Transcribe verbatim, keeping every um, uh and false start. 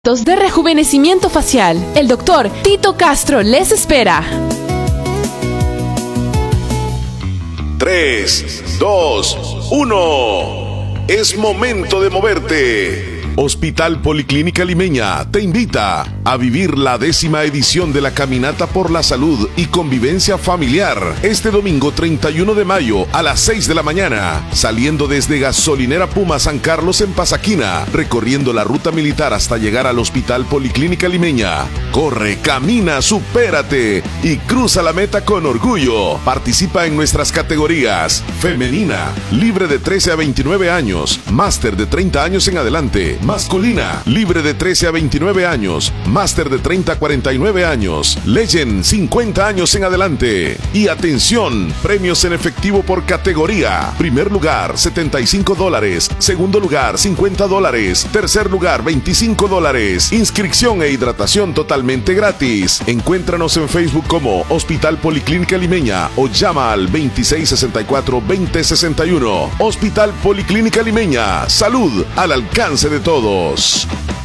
De rejuvenecimiento facial. El doctor Tito Castro les espera. tres, dos, uno. Es momento de moverte. Hospital Policlínica Limeña te invita a vivir la décima edición de la Caminata por la Salud y Convivencia Familiar este domingo treinta y uno de mayo a las seis de la mañana, saliendo desde Gasolinera Puma San Carlos en Pasaquina, recorriendo la ruta militar hasta llegar al Hospital Policlínica Limeña. Corre, camina, supérate y cruza la meta con orgullo. Participa en nuestras categorías: femenina, libre de trece a veintinueve años, máster de treinta años en adelante; masculina, libre de trece a veintinueve años, máster de treinta a cuarenta y nueve años; Legend, cincuenta años en adelante. Y atención, premios en efectivo por categoría: primer lugar, setenta y cinco dólares; segundo lugar, cincuenta dólares; tercer lugar, veinticinco dólares. Inscripción e hidratación totalmente gratis. Encuéntranos en Facebook como Hospital Policlínica Limeña o llama al veintiséis sesenta y cuatro veinte sesenta y uno. Hospital Policlínica Limeña, salud al alcance de todos.